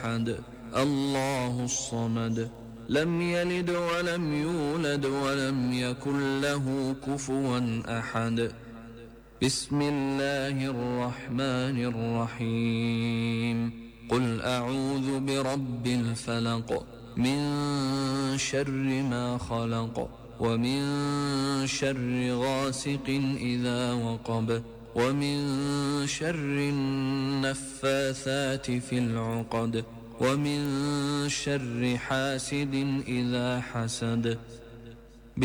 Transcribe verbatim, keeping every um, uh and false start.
أحد الله الصمد لم يلد ولم يولد ولم يكن له كفوا أحد. بسم الله الرحمن الرحيم. قل أعوذ برب الفلق من شر ما خلق ومن شر غاسق إذا وقب ومن شر النفاثات في العقد ومن شر حاسد إذا حسد.